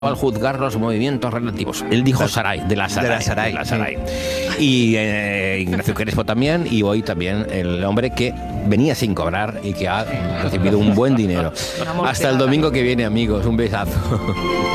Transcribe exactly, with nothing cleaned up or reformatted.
al juzgar los movimientos relativos. Él dijo Saray, de la Saray. De la Saray. De la Saray. Y eh, Ignacio Crespo también, y hoy también el hombre que venía sin cobrar y que ha recibido un buen dinero. Hasta el domingo que viene, amigos. Un besazo.